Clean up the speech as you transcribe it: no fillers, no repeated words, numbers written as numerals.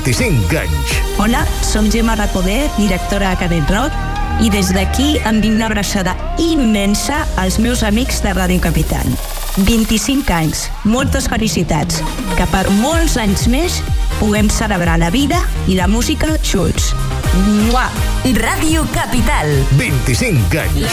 25 anys. Hola, som Gemma Recoder, directora de Canet Rock, i des d'aquí em vinc una abraçada immensa als meus amics de Ràdio Capital. 25 anys, moltes felicitats, que per molts anys més puguem celebrar la vida i la música junts. Mua! Ràdio Capital. 25 anys.